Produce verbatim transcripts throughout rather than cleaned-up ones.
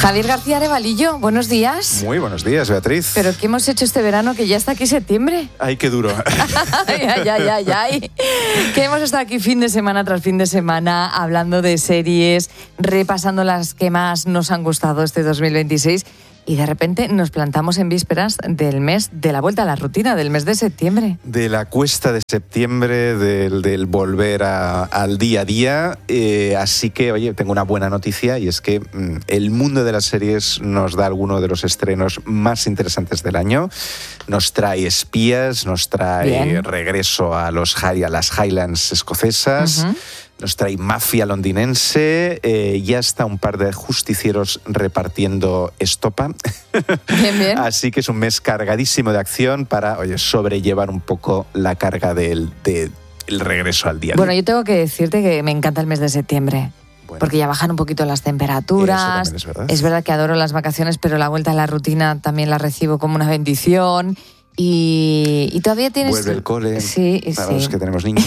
Javier García Arevalillo, buenos días. Muy buenos días, Beatriz. ¿Pero qué hemos hecho este verano que ya está aquí septiembre? Ay, qué duro. ay, ay, ay, ay, ay. Que hemos estado aquí fin de semana tras fin de semana hablando de series, repasando las que más nos han gustado este dos mil veintiséis. Y de repente nos plantamos en vísperas del mes de la vuelta a la rutina, del mes de septiembre. De la cuesta de septiembre, del, del volver a, al día a día. Eh, así que, oye, tengo una buena noticia y es que mmm, el mundo de las series nos da alguno de los estrenos más interesantes del año. Nos trae espías, nos trae Bien. regreso a, los, a las Highlands escocesas. Uh-huh. Nos trae mafia londinense, eh, ya está un par de justicieros repartiendo estopa. Bien, bien. Así que es un mes cargadísimo de acción para, oye, sobrellevar un poco la carga del, de, del regreso al día. Bueno, yo tengo que decirte que me encanta el mes de septiembre. Bueno, porque ya bajan un poquito las temperaturas. Eso es verdad. Es verdad que adoro las vacaciones, pero la vuelta a la rutina también la recibo como una bendición. Y, y todavía tienes... Vuelve el cole, sí, para sí. los que tenemos niños.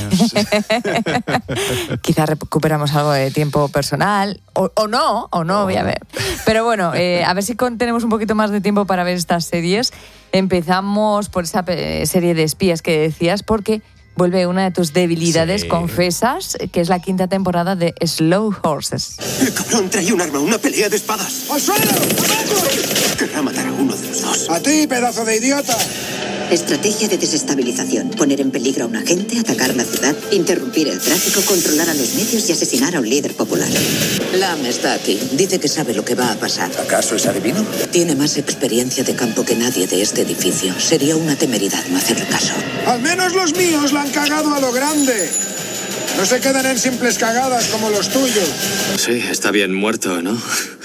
Quizás recuperamos algo de tiempo personal, o, o no, o no, voy a ver. Pero bueno, eh, a ver si con, tenemos un poquito más de tiempo para ver estas series. Empezamos por esa serie de espías que decías, porque vuelve una de tus debilidades, sí. confesas, que es la quinta temporada de Slow Horses. El cabrón trae un arma, una pelea de espadas. ¡Al suelo! ¡Abajo! Querrá matar a uno de los dos. ¡A ti, pedazo de idiota! Estrategia de desestabilización. Poner en peligro a un agente, atacar la ciudad, interrumpir el tráfico, controlar a los medios y asesinar a un líder popular. Lam está aquí. Dice que sabe lo que va a pasar. ¿Acaso es adivino? Tiene más experiencia de campo que nadie de este edificio. Sería una temeridad no hacerle caso. Al menos los míos la han cagado a lo grande. No se quedan en simples cagadas como los tuyos. Sí, está bien muerto, ¿no?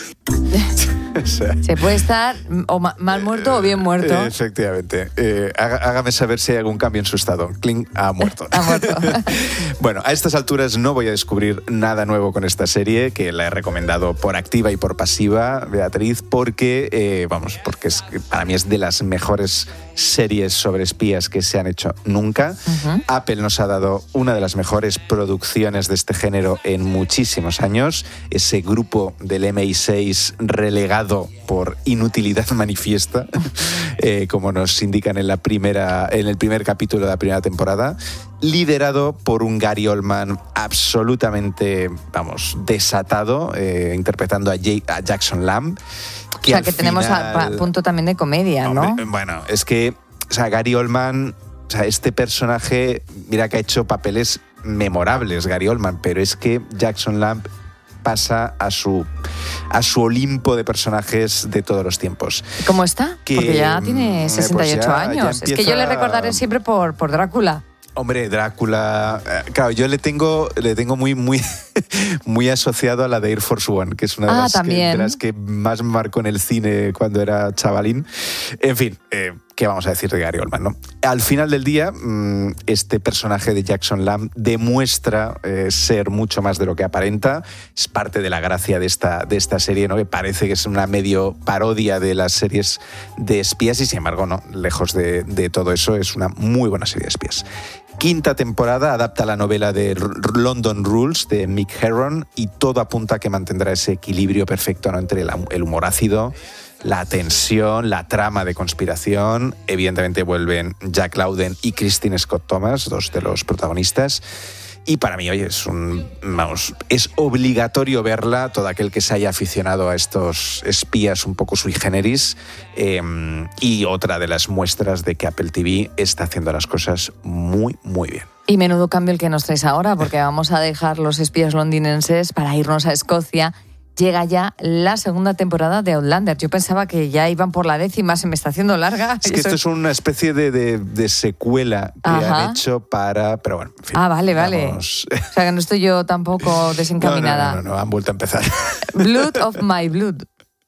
O sea, se puede estar o ma- mal muerto o bien muerto. Eh, efectivamente. Eh, haga, hágame saber si hay algún cambio en su estado. Clink, ha muerto. ha muerto. Bueno, a estas alturas no voy a descubrir nada nuevo con esta serie, que la he recomendado por activa y por pasiva, Beatriz, porque, eh, vamos, porque es, para mí es de las mejores series sobre espías que se han hecho nunca. Uh-huh. Apple nos ha dado una de las mejores producciones de este género en muchísimos años. Ese grupo del eme i seis relegado por inutilidad manifiesta, eh, como nos indican en, la primera, en el primer capítulo de la primera temporada, liderado por un Gary Oldman absolutamente, vamos, desatado, eh, interpretando a, Jay, a Jackson Lamb. Que o sea, que tenemos final, a, a punto también de comedia, ¿no? Hombre, bueno, es que, o sea, Gary Oldman, o sea, este personaje, mira que ha hecho papeles memorables, Gary Oldman, pero es que Jackson Lamb pasa a su, a su Olimpo de personajes de todos los tiempos. ¿Cómo está? Que, porque ya tiene sesenta y ocho pues ya, años. Ya empieza... Es que yo le recordaré siempre por, por Drácula. Hombre, Drácula, claro, yo le tengo, le tengo muy, muy, muy asociado a la de Air Force One, que es una de, ah, las, que, de las que más me marcó en el cine cuando era chavalín. En fin, eh, ¿qué vamos a decir de Gary Oldman, no? Al final del día, este personaje de Jackson Lamb demuestra eh, ser mucho más de lo que aparenta. Es parte de la gracia de esta, de esta serie, ¿no? Que parece que es una medio parodia de las series de espías y, sin embargo, no, lejos de, de todo eso, es una muy buena serie de espías. Quinta temporada, adapta la novela de London Rules de Mick Herron y todo apunta a que mantendrá ese equilibrio perfecto, ¿no?, entre el humor ácido, la tensión, la trama de conspiración. Evidentemente vuelven Jack Lowden y Christine Scott Thomas, dos de los protagonistas. Y para mí, oye, es un, vamos, es obligatorio verla, todo aquel que se haya aficionado a estos espías un poco sui generis. Eh, y otra de las muestras de que Apple T V está haciendo las cosas muy, muy bien. Y menudo cambio el que nos traes ahora, porque vamos a dejar los espías londinenses para irnos a Escocia. Llega ya la segunda temporada de Outlander. Yo pensaba que ya iban por la décima, se me está haciendo larga. Es que esto es una especie de, de, de secuela que Ajá. han hecho para... Pero bueno, en fin. Ah, vale, vale. Vamos. O sea, que no estoy yo tampoco desencaminada. No, no, no, no, no, han vuelto a empezar. Blood of my blood.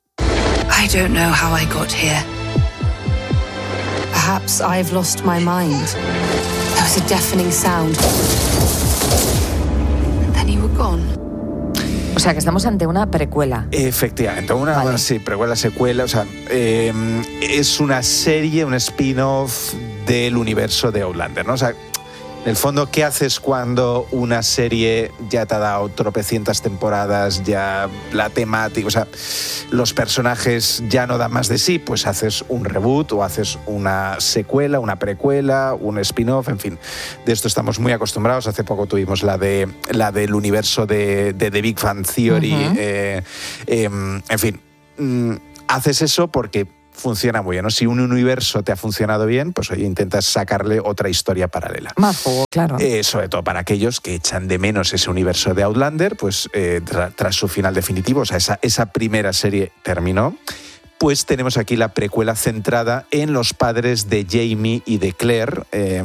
I don't know how I got here. Perhaps I've lost my mind. There was a deafening sound. And then you were gone. O sea, que estamos ante una precuela. Efectivamente, una vale. bueno, sí, precuela, secuela, o sea, eh, es una serie, un spin-off del universo de Outlander, ¿no? O sea, En el fondo, ¿qué haces cuando una serie ya te ha dado tropecientas temporadas, ya la temática, o sea, los personajes ya no dan más de sí? Pues haces un reboot o haces una secuela, una precuela, un spin-off, en fin. De esto estamos muy acostumbrados. Hace poco tuvimos la de la del universo de, de The Big Bang Theory. Uh-huh. eh, eh, en fin, mm, haces eso porque funciona muy bien, ¿no? Si un universo te ha funcionado bien, pues oye, intentas sacarle otra historia paralela. Más juego, claro. Eh, sobre todo para aquellos que echan de menos ese universo de Outlander, pues eh, tra- tras su final definitivo, o sea, esa, esa primera serie terminó, pues tenemos aquí la precuela centrada en los padres de Jamie y de Claire, eh,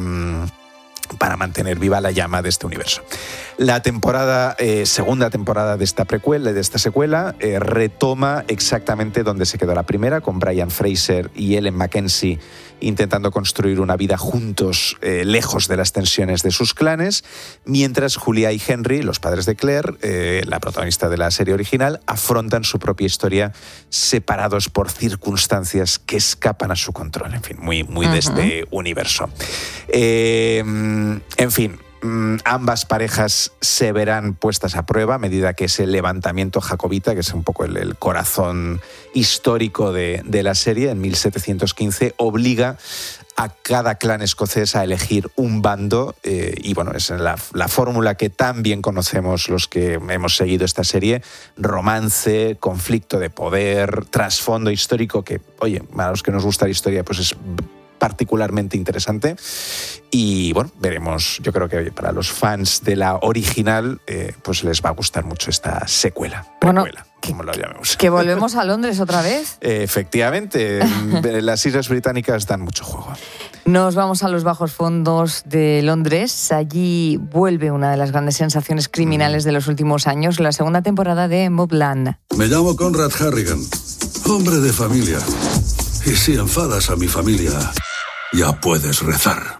para mantener viva la llama de este universo. La temporada, eh, segunda temporada de esta precuela, de esta secuela, eh, retoma exactamente donde se quedó la primera, con Bryan Fraser y Ellen Mackenzie intentando construir una vida juntos, eh, lejos de las tensiones de sus clanes, mientras Julia y Henry, los padres de Claire, eh, la protagonista de la serie original, afrontan su propia historia separados por circunstancias que escapan a su control. En fin, muy, muy uh-huh. de este universo. Eh, en fin, ambas parejas se verán puestas a prueba a medida que ese levantamiento jacobita, que es un poco el, el corazón histórico de, de la serie, en mil setecientos quince, obliga a cada clan escocés a elegir un bando, eh, y bueno, es la, la fórmula que tan bien conocemos los que hemos seguido esta serie: romance, conflicto de poder, trasfondo histórico, que, oye, a los que nos gusta la historia, pues es particularmente interesante. Y bueno, veremos. Yo creo que oye, para los fans de la original, eh, pues les va a gustar mucho esta secuela, precuela, bueno, como lo llamemos. ¿Que volvemos a Londres otra vez? Eh, efectivamente, las Islas Británicas dan mucho juego. Nos vamos a los bajos fondos de Londres. Allí vuelve una de las grandes sensaciones criminales de los últimos años, la segunda temporada de Mobland. Me llamo Conrad Harrigan, hombre de familia. Y si enfadas a mi familia, ya puedes rezar.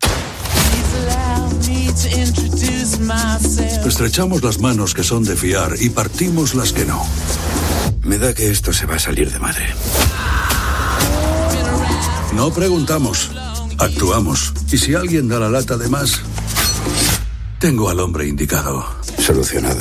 Estrechamos las manos que son de fiar y partimos las que no. Me da que esto se va a salir de madre. No preguntamos, actuamos. Y si alguien da la lata de más, tengo al hombre indicado. Solucionado.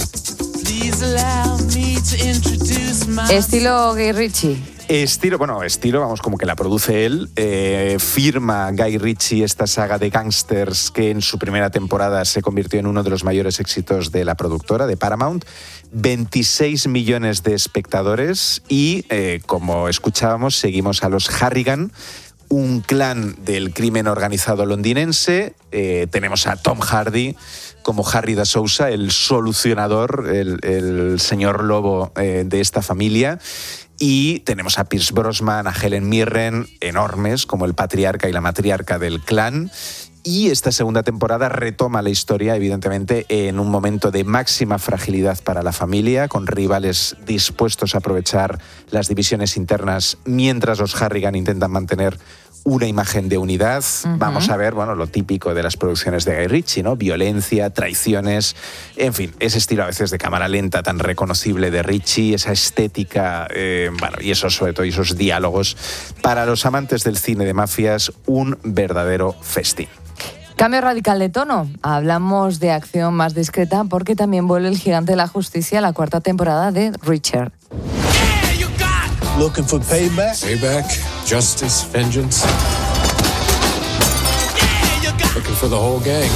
Estilo Guy Ritchie. Estilo, bueno, estilo, vamos, como que la produce él. Eh, firma Guy Ritchie esta saga de gángsters que en su primera temporada se convirtió en uno de los mayores éxitos de la productora, de Paramount. veintiséis millones de espectadores y, eh, como escuchábamos, seguimos a los Harrigan, un clan del crimen organizado londinense. Eh, tenemos a Tom Hardy como Harry da Sousa, el solucionador, el, el señor lobo eh, de esta familia. Y tenemos a Pierce Brosnan, a Helen Mirren, enormes, como el patriarca y la matriarca del clan. Y esta segunda temporada retoma la historia, evidentemente, en un momento de máxima fragilidad para la familia, con rivales dispuestos a aprovechar las divisiones internas mientras los Harrigan intentan mantener una imagen de unidad. Uh-huh. Vamos a ver, bueno, lo típico de las producciones de Guy Ritchie, ¿no? Violencia, traiciones, en fin, ese estilo a veces de cámara lenta tan reconocible de Ritchie, esa estética, eh, bueno, y esos, sobre todo, esos diálogos. Para los amantes del cine de mafias, un verdadero festín. Cambio radical de tono. Hablamos de acción más discreta porque también vuelve El Gigante de la Justicia, la cuarta temporada de Reacher. Looking for payback? Payback, justice, vengeance. Looking for the whole gang.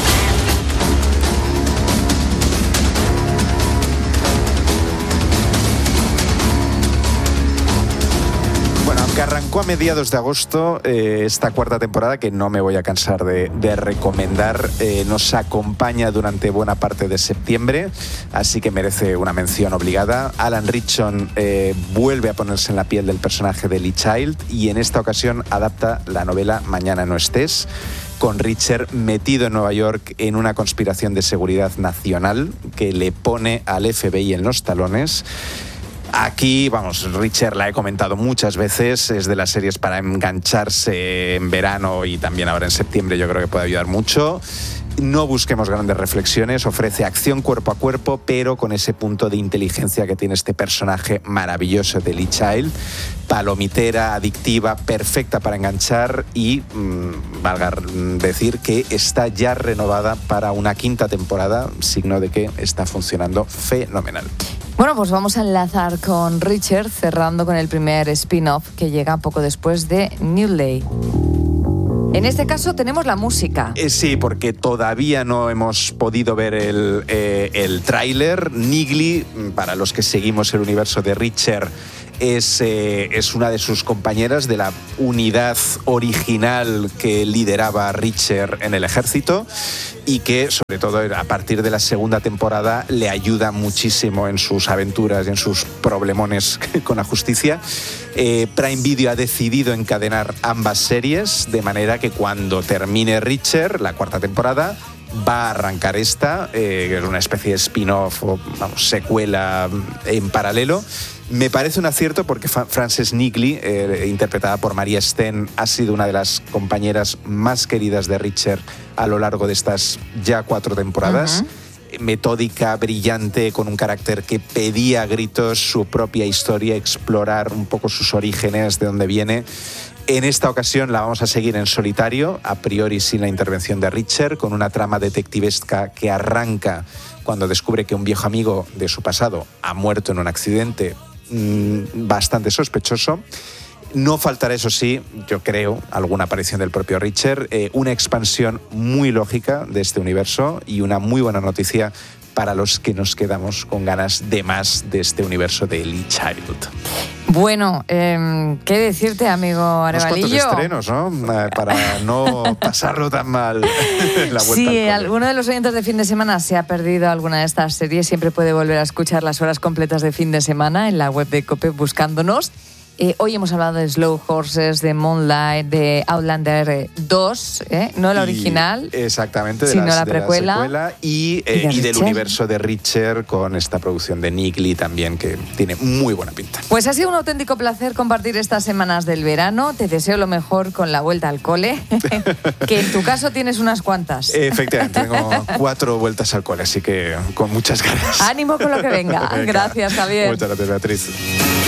Bueno, aunque arrancó a mediados de agosto, eh, esta cuarta temporada, que no me voy a cansar de, de recomendar, eh, nos acompaña durante buena parte de septiembre, así que merece una mención obligada. Alan Ritchson eh, vuelve a ponerse en la piel del personaje de Lee Child y en esta ocasión adapta la novela Mañana no estés, con Reacher metido en Nueva York en una conspiración de seguridad nacional que le pone al F B I en los talones. Aquí, vamos, Reacher la he comentado muchas veces, es de las series para engancharse en verano y también ahora en septiembre, yo creo que puede ayudar mucho. No busquemos grandes reflexiones, ofrece acción cuerpo a cuerpo, pero con ese punto de inteligencia que tiene este personaje maravilloso de Lee Child. Palomitera, adictiva, perfecta para enganchar y, mmm, valga decir, que está ya renovada para una quinta temporada, signo de que está funcionando fenomenal. Bueno, pues vamos a enlazar con Reacher, cerrando con el primer spin-off que llega poco después de Newley. En este caso tenemos la música. Eh, sí, porque todavía no hemos podido ver el, eh, el tráiler. Neagley, para los que seguimos el universo de Reacher, es, eh, es una de sus compañeras de la unidad original que lideraba Reacher en el ejército y que, sobre todo a partir de la segunda temporada, le ayuda muchísimo en sus aventuras y en sus problemones con la justicia. Eh, Prime Video ha decidido encadenar ambas series, de manera que cuando termine Reacher, la cuarta temporada, va a arrancar esta, eh, que es una especie de spin-off o vamos, secuela en paralelo. Me parece un acierto porque Frances Neagley, eh, interpretada por Maria Sten, ha sido una de las compañeras más queridas de Reacher a lo largo de estas ya cuatro temporadas. Uh-huh. Metódica, brillante, con un carácter que pedía a gritos su propia historia, explorar un poco sus orígenes, de dónde viene. En esta ocasión la vamos a seguir en solitario, a priori sin la intervención de Reacher, con una trama detectivesca que arranca cuando descubre que un viejo amigo de su pasado ha muerto en un accidente mmm, bastante sospechoso. No faltará, eso sí, yo creo, alguna aparición del propio Reacher, eh, una expansión muy lógica de este universo y una muy buena noticia para los que nos quedamos con ganas de más de este universo de Lee Child. Bueno, eh, ¿qué decirte, amigo Arevalillo? Unos cuantos estrenos, ¿no? Eh, para no pasarlo tan mal en la vuelta sí, al cole. alguno de los oyentes de fin de semana se ha perdido alguna de estas series, siempre puede volver a escuchar las horas completas de fin de semana en la web de COPE buscándonos. Eh, hoy hemos hablado de Slow Horses, de Moonlight, de Outlander dos, ¿eh? No la original. Y exactamente, de, sino las, la de precuela. la secuela y, eh, y, de y del universo de Reacher con esta producción de Neagley también, que tiene muy buena pinta. Pues ha sido un auténtico placer compartir estas semanas del verano. Te deseo lo mejor con la vuelta al cole, que en tu caso tienes unas cuantas. Efectivamente, tengo cuatro vueltas al cole, así que con muchas ganas. Ánimo con lo que venga. Venga. Gracias, Javier. Muchas gracias, Beatriz.